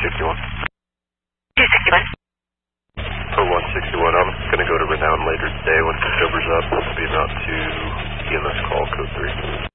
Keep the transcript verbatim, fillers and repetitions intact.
sixty-one. two sixty-one. For one sixty-one, I'm going to go to Renown later today when it sobers up. This will be about to E M S call, code three.